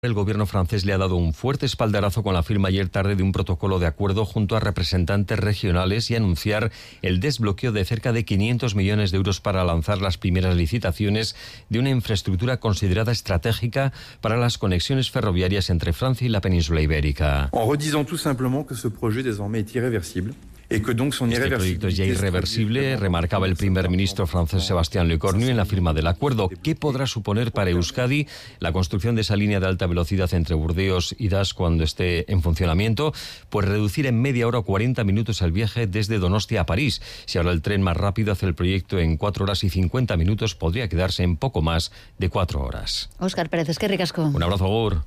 El gobierno francés le ha dado un fuerte espaldarazo con la firma ayer tarde de un protocolo de acuerdo junto a representantes regionales y anunciar el desbloqueo de cerca de 500 millones de euros para lanzar las primeras licitaciones de una infraestructura considerada estratégica para las conexiones ferroviarias entre Francia y la península ibérica. En redisant tout simplement que ce projet désormais est irréversible. Este proyecto es ya irreversible, remarcaba el primer ministro francés Sébastien Lecornu en la firma del acuerdo. ¿Qué podrá suponer para Euskadi la construcción de esa línea de alta velocidad entre Burdeos y Das cuando esté en funcionamiento? Pues reducir en media hora o 40 minutos el viaje desde Donostia a París. Si ahora el tren más rápido hace el proyecto en 4 horas y 50 minutos, podría quedarse en poco más de 4 horas. Óscar Pérez, es que ricasco. Un abrazo, Agur.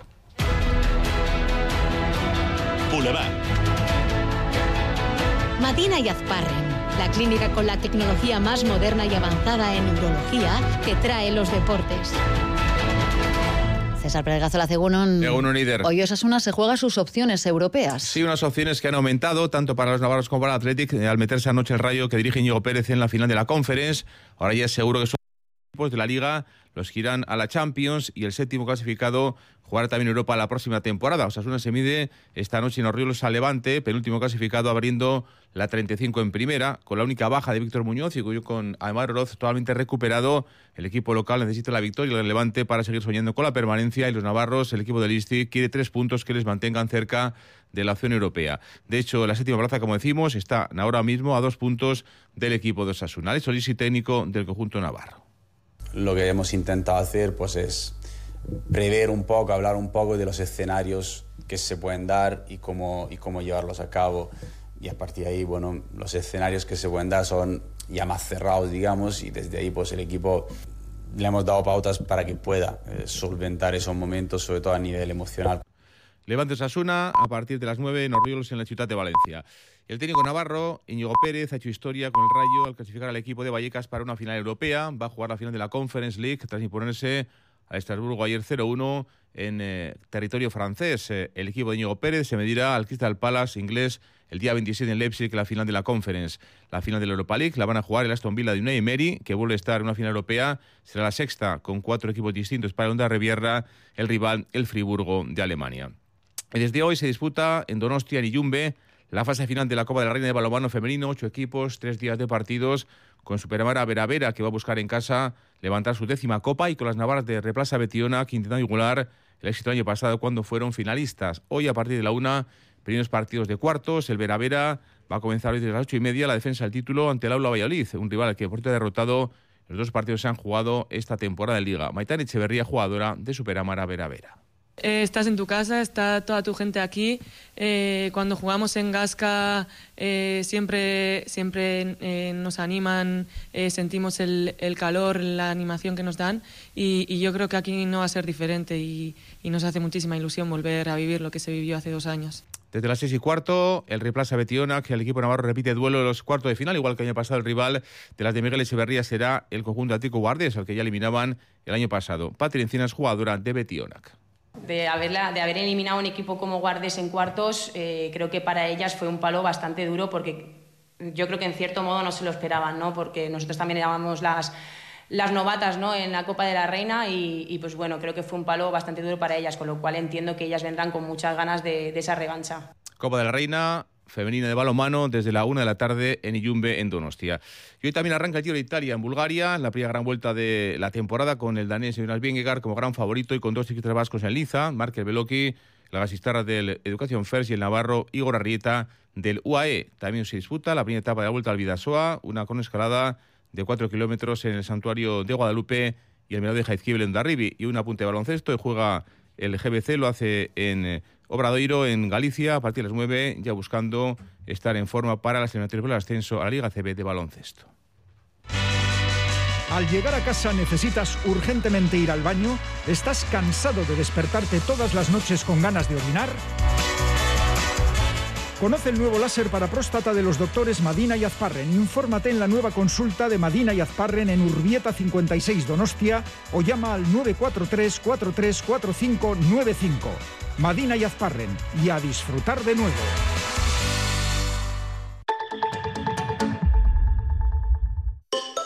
Boulevard. Madina y Azparren, la clínica con la tecnología más moderna y avanzada en neurología que trae los deportes. César Pérez Gazola, Egunon. Líder. Hoy Osasuna se juega sus opciones europeas. Sí, unas opciones que han aumentado tanto para los navarros como para el Athletic al meterse anoche el Rayo que dirige Íñigo Pérez en la final de la Conference. Ahora ya es seguro que son equipos de la Liga los que irán a la Champions y el séptimo clasificado jugará también Europa la próxima temporada. Osasuna se mide esta noche en Orriolos al Levante, penúltimo clasificado, abriendo la 35 en primera, con la única baja de Víctor Muñoz y con Aimar Oroz totalmente recuperado. El equipo local necesita la victoria del Levante para seguir soñando con la permanencia y los navarros, el equipo del Isti, quiere 3 puntos que les mantengan cerca de la opción europea. De hecho, la séptima plaza, como decimos, está ahora mismo a 2 puntos del equipo de Osasuna. Alex Olisi, técnico del conjunto navarro. Lo que hemos intentado hacer pues es prever un poco, hablar un poco de los escenarios que se pueden dar y cómo llevarlos a cabo. Y a partir de ahí, bueno, los escenarios que se pueden dar son ya más cerrados, digamos, y desde ahí pues el equipo le hemos dado pautas para que pueda solventar esos momentos, sobre todo a nivel emocional. Levante Osasuna a partir de las 9 en Orriolos, en la ciudad de Valencia. El técnico navarro, Íñigo Pérez, ha hecho historia con el Rayo al clasificar al equipo de Vallecas para una final europea. Va a jugar la final de la Conference League tras imponerse a Estrasburgo ayer 0-1 en territorio francés. El equipo de Íñigo Pérez se medirá al Crystal Palace inglés el día 27 en Leipzig, la final de la Conference. La final de la Europa League la van a jugar el Aston Villa de Unai Emery, que vuelve a estar en una final europea. Será la sexta con 4 equipos distintos para el Onda Revierra, el rival, el Friburgo de Alemania. Desde hoy se disputa en Donostia, en Iyumbe, la fase final de la Copa de la Reina de balonmano femenino. 8 equipos, 3 días de partidos, con Superamara Veravera, que va a buscar en casa levantar su 10ª copa, y con las navarras de Replaza Betionak, que intentan igualar el éxito del año pasado cuando fueron finalistas. Hoy, a partir de la 1, primeros partidos de cuartos. El Veravera va a comenzar hoy desde las 8:30 la defensa del título ante el Aula Valladolid, un rival al que por cierto ha derrotado. Los 2 partidos se han jugado esta temporada de Liga. Maitán Echeverría, jugadora de Superamara Veravera. Estás en tu casa, está toda tu gente aquí. Cuando jugamos en Gasca siempre nos animan, sentimos el calor, la animación que nos dan, y yo creo que aquí no va a ser diferente, y nos hace muchísima ilusión volver a vivir lo que se vivió hace 2 años. Desde las 6:15, el Replaza Betionak, que el equipo navarro repite duelo de los cuartos de final, igual que el año pasado. El rival de las de Miguel Echeverría será el conjunto Atlético Guardés, al que ya eliminaban el año pasado. Patri Encinas, jugadora de Betionak. De haber eliminado un equipo como Guardés en cuartos, creo que para ellas fue un palo bastante duro, porque yo creo que en cierto modo no se lo esperaban, ¿no? Porque nosotros también éramos las novatas, ¿no?, en la Copa de la Reina, y pues bueno, creo que fue un palo bastante duro para ellas, con lo cual entiendo que ellas vendrán con muchas ganas de esa revancha. Copa de la Reina femenina de balonmano desde la 1 de la tarde en Iyumbe, en Donostia. Y hoy también arranca el Giro de Italia en Bulgaria, la primera gran vuelta de la temporada, con el danés Jonas Vingegaard como gran favorito y con 2 ciclistas vascos en liza, Markel Beloki, la gasistarra del Education First, y el navarro Igor Arrieta del UAE. También se disputa la primera etapa de la Vuelta al Bidasoa, una con escalada de 4 kilómetros en el santuario de Guadalupe y el mirador de Jaizkibel en Darribi, y un apunte de baloncesto. Y juega el GBC, lo hace en Obradoiro, en Galicia, a partir de las 9, ya buscando estar en forma para las eliminatorias por el ascenso a la Liga CB de baloncesto. Al llegar a casa necesitas urgentemente ir al baño. ¿Estás cansado de despertarte todas las noches con ganas de orinar? Conoce el nuevo láser para próstata de los doctores Madina y Azparren. Infórmate en la nueva consulta de Madina y Azparren en Urbieta 56 Donostia, o llama al 943 434595. Madina y Azparren, y a disfrutar de nuevo.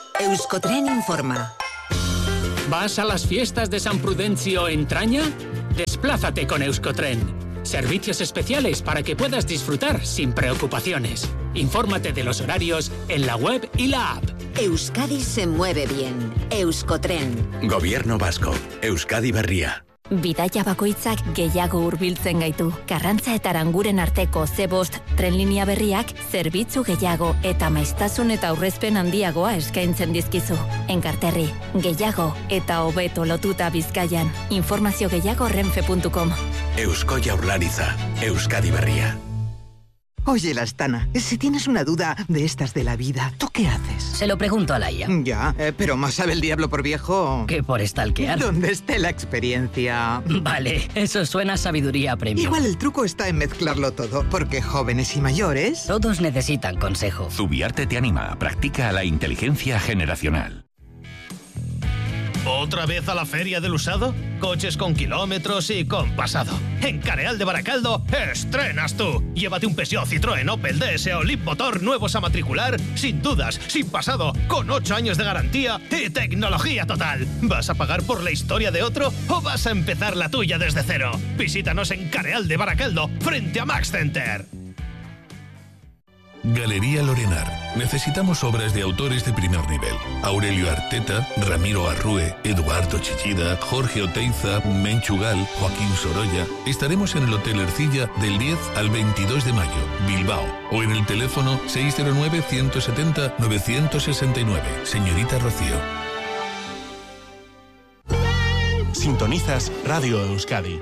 Euskotren informa. ¿Vas a las fiestas de San Prudencio en Traña? Desplázate con Euskotren. Servicios especiales para que puedas disfrutar sin preocupaciones. Infórmate de los horarios en la web y la app. Euskadi se mueve bien. Euskotren. Gobierno vasco. Euskadi Berria. Bidaia bakoitzak gehiago hurbiltzen gaitu. Karrantza eta Aranguren arteko C5 trenlinea berriak zerbitzu gehiago eta maiztasun eta aurrezpen handiagoa eskaintzen dizkizu. Enkarterri, gehiago eta hobeto lotuta Bizkaian. Informazio gehiago renfe.com. Eusko Jaurlaritza. Euskadi Berria. Oye, Lastana, si tienes una duda de estas de la vida, ¿tú qué haces? Se lo pregunto a Laia. Ya, pero más sabe el diablo por viejo que por stalkear. Donde esté la experiencia. Vale, eso suena a sabiduría premium. Igual el truco está en mezclarlo todo, porque jóvenes y mayores... todos necesitan consejo. Zubiarte te anima. Practica la inteligencia generacional. ¿Otra vez a la feria del usado? Coches con kilómetros y con pasado. En Careal de Baracaldo, estrenas tú. Llévate un Peugeot, Citroën, Opel, DS o Leaf Motor nuevos a matricular, sin dudas, sin pasado, con 8 años de garantía y tecnología total. ¿Vas a pagar por la historia de otro o vas a empezar la tuya desde cero? Visítanos en Careal de Baracaldo, frente a Max Center. Galería Lorenar. Necesitamos obras de autores de primer nivel. Aurelio Arteta, Ramiro Arrue, Eduardo Chillida, Jorge Oteiza, Menchugal, Joaquín Sorolla. Estaremos en el Hotel Ercilla del 10 al 22 de mayo, Bilbao. O en el teléfono 609-170-969. Señorita Rocío. Sintonizas Radio Euskadi.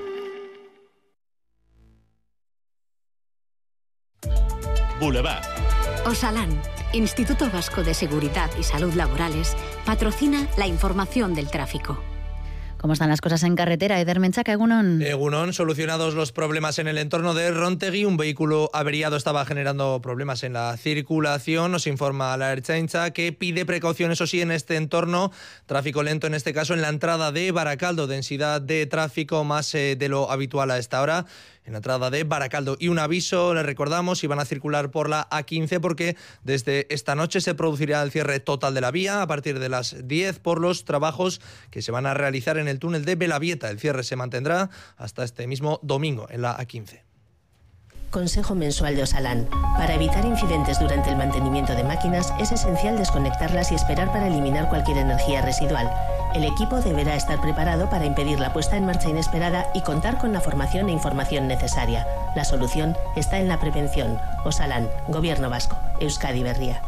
Boulevard. Osalan, Instituto Vasco de Seguridad y Salud Laborales, patrocina la información del tráfico. ¿Cómo están las cosas en carretera? Eder Menchaca, Egunon. Egunon, solucionados los problemas en el entorno de Rontegui. Un vehículo averiado estaba generando problemas en la circulación. Nos informa la Ertzaintza que pide precaución, eso sí, en este entorno. Tráfico lento, en este caso, en la entrada de Baracaldo. Densidad de tráfico más de lo habitual a esta hora en la entrada de Baracaldo. Y un aviso, les recordamos, si van a circular por la A15 porque desde esta noche se producirá el cierre total de la vía a partir de las 10 por los trabajos que se van a realizar en el túnel de Belavieta. El cierre se mantendrá hasta este mismo domingo en la A15. Consejo mensual de Osalan. Para evitar incidentes durante el mantenimiento de máquinas es esencial desconectarlas y esperar para eliminar cualquier energía residual. El equipo deberá estar preparado para impedir la puesta en marcha inesperada y contar con la formación e información necesaria. La solución está en la prevención. Osalan, Gobierno Vasco, Euskadi Berria.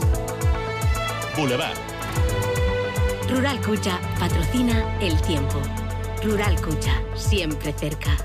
Boulevard. Rural Cucha patrocina el tiempo. Rural Cucha, siempre cerca.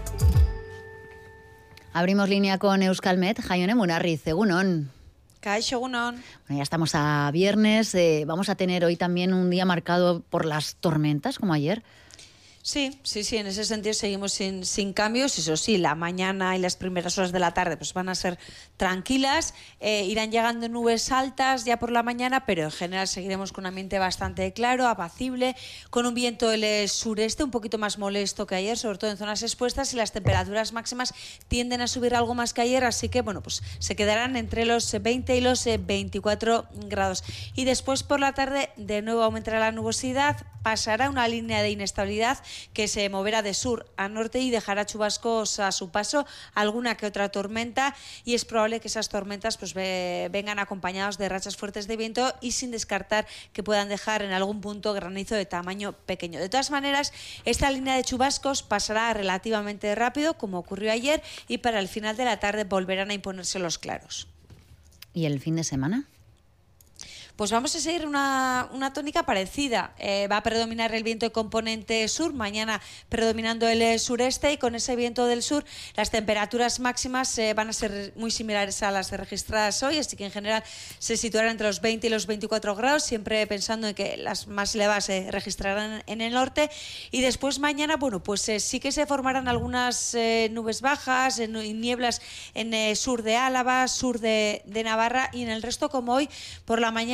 Abrimos línea con Euskalmet. Jaione Munarriz, Egunon. Kaixo, Egunon. Bueno, ya estamos a viernes. Vamos a tener hoy también un día marcado por las tormentas, como ayer. Sí, en ese sentido seguimos sin cambios. Eso sí, la mañana y las primeras horas de la tarde pues van a ser tranquilas. Irán llegando nubes altas ya por la mañana, pero en general seguiremos con un ambiente bastante claro, apacible, con un viento del sureste un poquito más molesto que ayer, sobre todo en zonas expuestas, y las temperaturas máximas tienden a subir algo más que ayer, así que bueno, pues se quedarán entre los 20 y los 24 grados. Y después por la tarde de nuevo aumentará la nubosidad, pasará una línea de inestabilidad que se moverá de sur a norte y dejará chubascos a su paso, alguna que otra tormenta, y es probable que esas tormentas pues vengan acompañadas de rachas fuertes de viento y sin descartar que puedan dejar en algún punto granizo de tamaño pequeño. De todas maneras, esta línea de chubascos pasará relativamente rápido, como ocurrió ayer, y para el final de la tarde volverán a imponerse los claros. ¿Y el fin de semana? Pues vamos a seguir una tónica parecida. Va a predominar el viento de componente sur, mañana predominando el sureste, y con ese viento del sur las temperaturas máximas van a ser muy similares a las registradas hoy, así que en general se situarán entre los 20 y los 24 grados, siempre pensando en que las más elevadas se registrarán en el norte. Y después mañana, bueno, pues sí que se formarán algunas nubes bajas y nieblas en sur de Álava, sur de Navarra, y en el resto, como hoy, por la mañana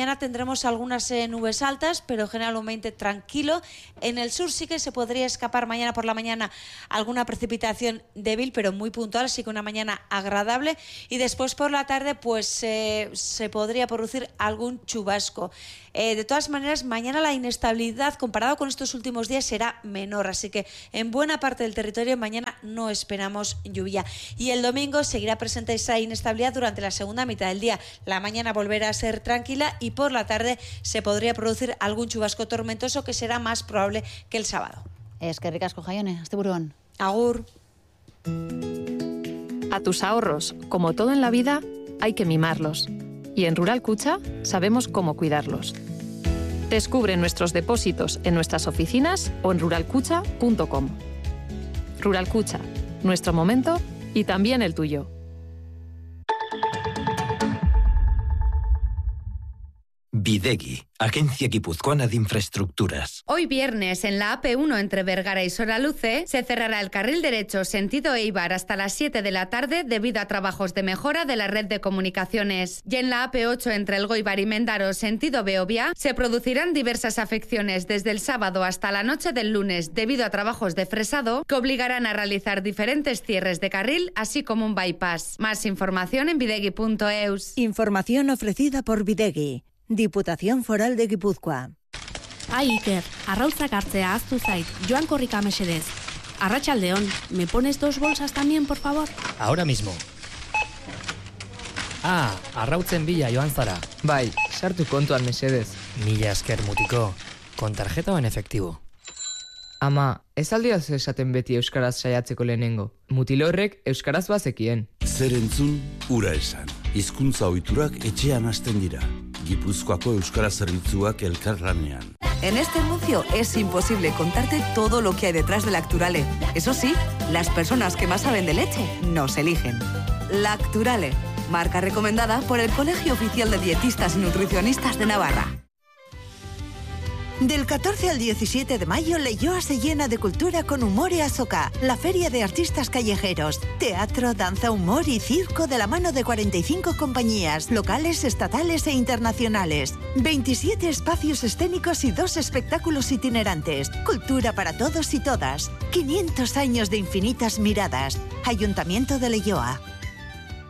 mañana tendremos algunas nubes altas, pero generalmente tranquilo. En el sur sí que se podría escapar mañana por la mañana alguna precipitación débil, pero muy puntual, así que una mañana agradable. Y después por la tarde pues se podría producir algún chubasco. De todas maneras, mañana la inestabilidad comparado con estos últimos días será menor, así que en buena parte del territorio mañana no esperamos lluvia. Y el domingo seguirá presente esa inestabilidad durante la segunda mitad del día. La mañana volverá a ser tranquila y por la tarde se podría producir algún chubasco tormentoso que será más probable que el sábado. Eskerrik asko, Jaione. Asteburuan. Agur. A tus ahorros, como todo en la vida, hay que mimarlos. Y en Rural Kutxa sabemos cómo cuidarlos. Descubre nuestros depósitos en nuestras oficinas o en ruralkutxa.com. Rural Kutxa, nuestro momento y también el tuyo. Bidegi, Agencia Guipuzcoana de Infraestructuras. Hoy viernes, en la AP1 entre Vergara y Soraluce, se cerrará el carril derecho sentido Eibar hasta las 7 de la tarde debido a trabajos de mejora de la red de comunicaciones. Y en la AP8 entre Elgoibar y Mendaro sentido Beovia, se producirán diversas afecciones desde el sábado hasta la noche del lunes debido a trabajos de fresado que obligarán a realizar diferentes cierres de carril, así como un bypass. Más información en bidegi.eus. Información ofrecida por Bidegi, Diputación Foral de Guipúzcoa. Ai, Iker, arrautzak hartzea ahaztu zait, joan korrika mesedez. Arratsaldeon, ¿me pones 2 bolsas también, por favor? Ahora mismo. Arrautzen bila joan zara. Bai, sartu kontuan mesedez. Mila esker mutiko, con tarjeta o en efectivo. Ama, ez aldioz esaten beti euskaraz saiatzeko lehenengo. Mutilo horrek euskaraz bazekien. Zer entzun, ura esan. Hizkuntza ohiturak etxean hasten dira. Gipuzkoako euskara zerbitzuak elkarlanean. En este anuncio es imposible contarte todo lo que hay detrás de Lacturale. Eso sí, las personas que más saben de leche nos eligen. Lacturale, marca recomendada por el Colegio Oficial de Dietistas y Nutricionistas de Navarra. Del 14 al 17 de mayo, Leioa se llena de cultura con Humor y Azoka, la feria de artistas callejeros. Teatro, danza, humor y circo de la mano de 45 compañías, locales, estatales e internacionales. 27 espacios escénicos y 2 espectáculos itinerantes. Cultura para todos y todas. 500 años de infinitas miradas. Ayuntamiento de Leioa.